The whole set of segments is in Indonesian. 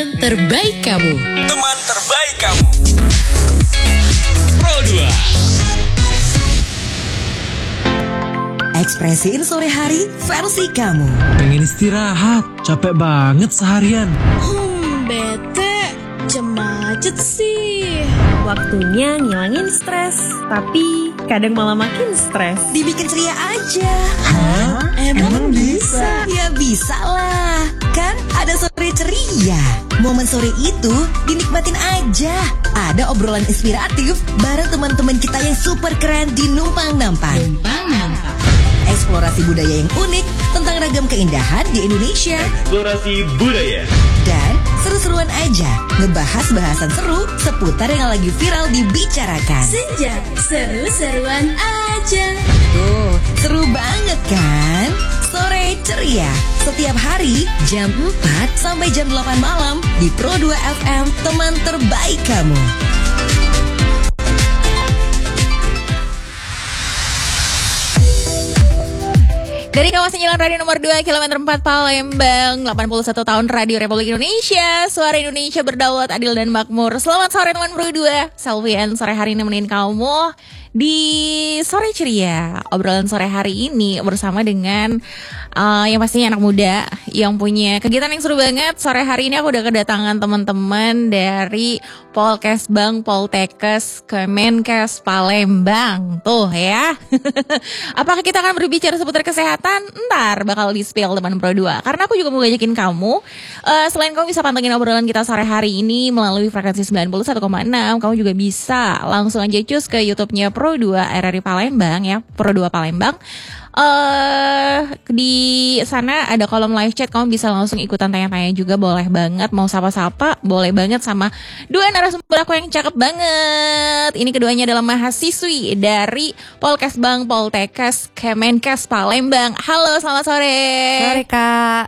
Teman terbaik kamu. Teman terbaik kamu. Pro 2. Ekspresiin sore hari versi kamu. Pengen istirahat, capek banget seharian. Bete, jam macet sih. Waktunya ngilangin stres, tapi kadang malah makin stres. Dibikin ceria aja. Hah? Emang bisa? Ya bisa lah. Kan ada sore ceria. Momen sore itu dinikmatin aja. Ada obrolan inspiratif bareng teman-teman kita yang super keren di Numpang Nampang. Eksplorasi budaya yang unik tentang ragam keindahan di Indonesia. Eksplorasi budaya. Dan seru-seruan aja ngebahas bahasan seru seputar yang lagi viral dibicarakan. Senja, seru-seruan aja. Tuh, seru banget kan? Sore ceria setiap hari jam 4 sampai jam 8 malam di Pro 2 FM, teman terbaik kamu. Dari kawasan Jalan Radio nomor 2 kilometer 4 Palembang, 81 tahun Radio Republik Indonesia, suara Indonesia berdaulat, adil dan makmur. Selamat sore teman Pro 2. Salvian sore hari ini nemenin kamu di sore ceria. Obrolan sore hari ini bersama dengan yang pastinya anak muda yang punya kegiatan yang seru banget. Sore hari ini aku udah kedatangan teman-teman dari Polkesbang Poltekkes Kemenkes Palembang. Tuh ya. Apakah kita akan berbicara seputar kesehatan? Ntar bakal di-spill teman Pro 2. Karena aku juga mau ngajakin kamu, selain kamu bisa pantengin obrolan kita sore hari ini melalui frekuensi 91,6, kamu juga bisa langsung aja cus ke YouTube-nya Pro 2 RRI Palembang ya, Pro 2 Palembang. Di sana ada kolom live chat, kamu bisa langsung ikutan tanya-tanya juga, boleh banget. Mau sapa-sapa boleh banget sama dua narasumber aku yang cakep banget. Ini keduanya adalah mahasiswi dari Polkesbang Poltekkes Kemenkes Palembang. Halo, selamat sore. Sore Kak.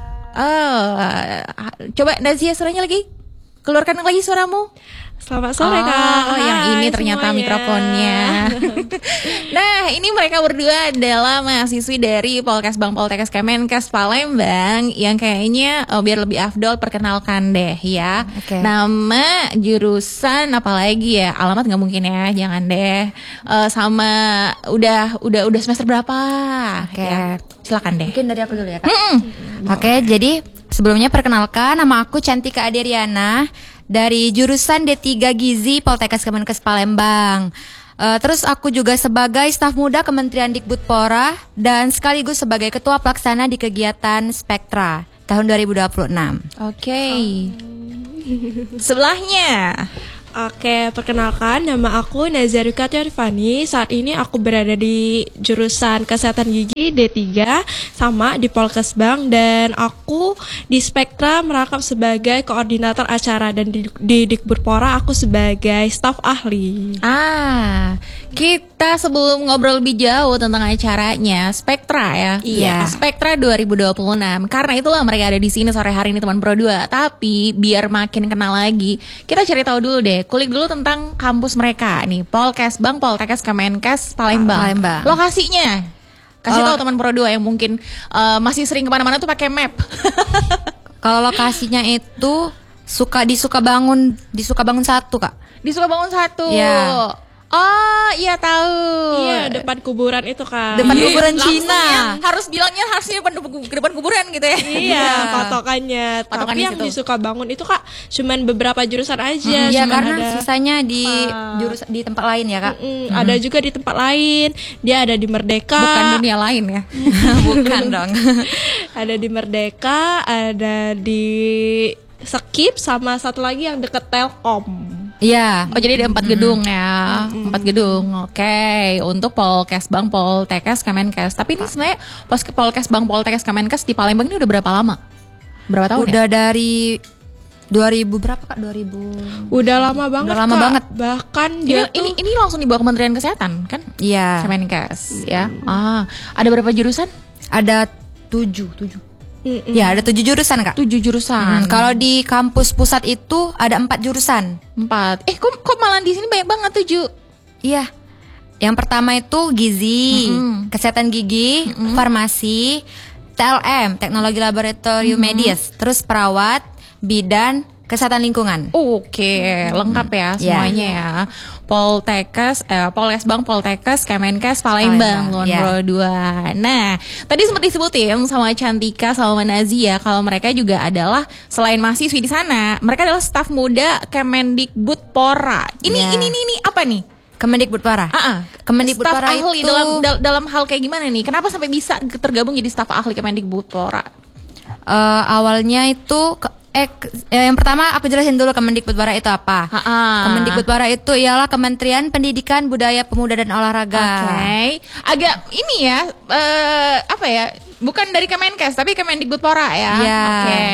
Coba Nazia suaranya lagi. Keluarkan lagi suaramu. Selamat sore Kak. Oh, yang ini ternyata semuanya. Mikrofonnya. Nah, ini mereka berdua adalah mahasiswi dari Polkesbang Poltekkes Kemenkes Palembang yang kayaknya biar lebih afdol perkenalkan deh ya. Okay. Nama, jurusan, apalagi ya, alamat nggak mungkin ya, jangan deh. Sama udah semester berapa? Oke. Ya, silakan deh. Mungkin dari aku dulu ya Kak. Oke, jadi sebelumnya perkenalkan, nama aku Cantika Aderiana dari jurusan D3 Gizi Poltekkes Kemenkes Palembang. Terus aku juga sebagai staf muda Kementerian Dikbudpora dan sekaligus sebagai ketua pelaksana di kegiatan Spektra tahun 2026. Oke. Sebelahnya. Oke, perkenalkan nama aku Nazarika Tiarifani. Saat ini aku berada di jurusan Kesehatan Gigi D3 sama di Polkesbang, dan aku di Spektra merangkap sebagai koordinator acara, dan di Dikbudpora aku sebagai staf ahli. Kita sebelum ngobrol lebih jauh tentang acaranya Spektra ya. Iya. Spektra 2026. Karena itulah mereka ada di sini sore hari ini teman Pro 2. Tapi biar makin kenal lagi, kita cari tahu dulu deh, kulik dulu tentang kampus mereka nih, Polkesbang Poltekkes Kemenkes Palembang. Lokasinya kasih tahu teman Pro 2 yang mungkin masih sering kemana-mana tuh pakai map. Kalau lokasinya itu di Sukabangun 1 Kak. Di Sukabangun 1. Ya. Oh iya tahu. Iya, depan kuburan itu Kak. Depan kuburan Langsung Cina. ya, harus bilangnya harusnya depan kuburan gitu ya. Iya, patokannya. Patokan Tapi di yang situ. di Sukabangun itu Kak, cuman beberapa jurusan aja. Iya, cuman karena ada, sisanya di jurusan di tempat lain ya Kak. ada juga di tempat lain. Dia ada di Merdeka. Bukan dunia lain ya. Bukan dong. Ada di Merdeka, ada di Skip, sama satu lagi yang deket Telkom. Iya. Oh jadi ada 4 gedung ya. 4 gedung. Oke. Untuk Polkesbang Poltekkes Kemenkes. Tapi ini sebenarnya Polkesbang Poltekkes Kemenkes di Palembang ini udah berapa lama? Berapa tahun ya? Udah dari 2000 berapa Kak? 2000. Udah lama banget. Udah lama Kak. banget. Bahkan dia tuh Ini langsung di bawah Kementerian Kesehatan kan? Iya. Kemenkes ya. Ada berapa jurusan? Ada 7. Ya, ada 7 jurusan Kak. 7 jurusan. Kalau di kampus pusat itu ada 4 jurusan. 4. Kok malah di sini banyak banget 7? Iya. Yang pertama itu gizi, kesehatan gigi, farmasi, TLM, teknologi laboratorium medis, terus perawat, bidan kesehatan lingkungan. Oke, lengkap ya semuanya ya. Poltekkes, Polkesbang, Poltekkes, Kemenkes, Palembang, Kulon Progo 2. Nah, tadi sempat disebutin sama Cantika sama Nazia kalau mereka juga adalah selain mahasiswi di sana, mereka adalah staf muda Kemendikbudpora. Ini apa nih? Kemendikbudpora. Kemendikbudpora staf ahli itu dalam hal kayak gimana nih? Kenapa sampai bisa tergabung jadi staf ahli Kemendikbudpora? Awalnya itu yang pertama aku jelasin dulu Kemendikbudpora itu apa. Kemendikbudpora itu ialah Kementerian Pendidikan, Budaya, Pemuda dan Olahraga. Oke. Agak ini ya, apa ya? Bukan dari Kemenkes tapi Kemendikbudpora ya. Oke.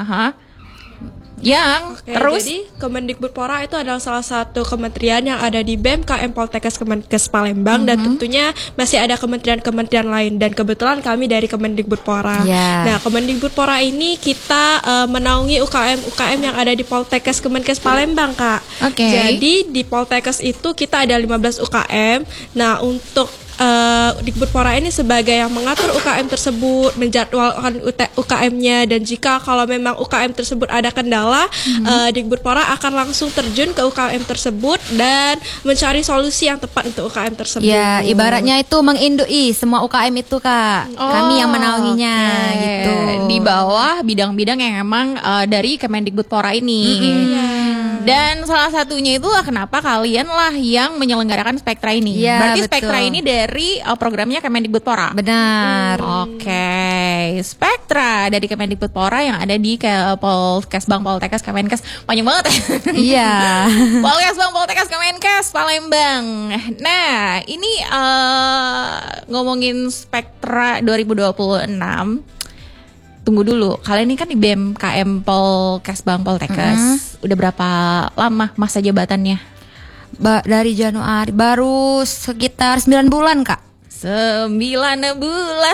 Terus jadi Kemendikbudpora itu adalah salah satu kementerian yang ada di BEM KM Poltekkes Kemenkes Palembang dan tentunya masih ada kementerian-kementerian lain dan kebetulan kami dari Kemendikbudpora. Nah, Kemendikbudpora ini kita menaungi UKM yang ada di Poltekkes Kemenkes Palembang, Kak. Jadi di Poltekkes itu kita ada 15 UKM. Nah, untuk Dikbudpora ini sebagai yang mengatur UKM tersebut, menjadwalkan UKM-nya, dan jika kalau memang UKM tersebut ada kendala, Dikbudpora akan langsung terjun ke UKM tersebut dan mencari solusi yang tepat untuk UKM tersebut. Ya, ibaratnya itu mengindui semua UKM itu, Kak. Kami yang menaunginya gitu. Di bawah bidang-bidang yang emang dari Kemendikbudpora ini. Dan salah satunya itu kenapa kalian lah yang menyelenggarakan Spektra ini. Berarti betul. Spektra ini dari programnya Kemendikbudpora. Benar. Oke. Spektra dari Kemendikbudpora yang ada di Polkesbang, Poltekkes, Kemenkes. Panjang banget ya. Iya. Polkesbang, Poltekkes, Kemenkes, Palembang. Nah, ini ngomongin Spektra 2026. Tunggu dulu, kalian ini kan di BEM KM Polkesbang, Poltekkes. Udah berapa lama masa jabatannya? Dari Januari, baru sekitar 9 bulan, Kak. 9 bulan.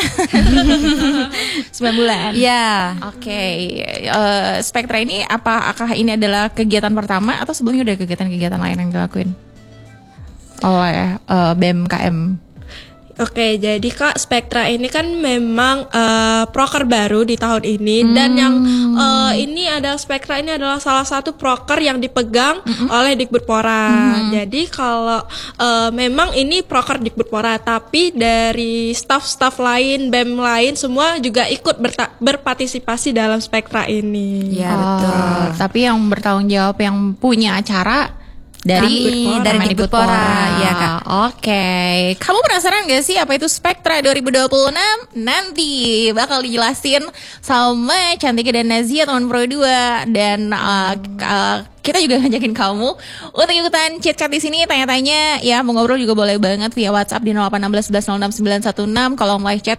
9 bulan. Iya. Oke. Spektra ini apakah ini adalah kegiatan pertama atau sebelumnya udah kegiatan-kegiatan lain yang dilakuin oleh BEM KM? Oke, jadi Kak, Spektra ini kan memang proker baru di tahun ini dan yang ini adalah Spektra ini adalah salah satu proker yang dipegang oleh Dikbudpora. Jadi kalau memang ini proker Dikbudpora, tapi dari staf-staf lain, BEM lain semua juga ikut berpartisipasi dalam Spektra ini. Iya, betul. Tapi yang bertanggung jawab yang punya acara dari Dikbudpora, ya Kak. Oke. Kamu penasaran gak sih apa itu Spektra 2026? Nanti bakal dijelasin sama Cantika dan Nazia teman Pro 2 dan kita juga ngajakin kamu untuk ikutan chat-chat di sini, tanya-tanya ya, mau ngobrol juga boleh banget via WhatsApp di 0816 11 06 916. Kalau mau live chat